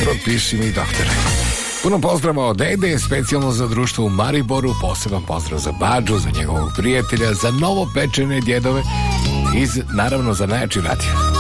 Propiši mi doktore. Puno pozdrava od Dede, specijalno za društvo u Mariboru, poseban pozdrav za Badžu, za njegovog prijatelja, za novopečene djedove i naravno za najjači radio.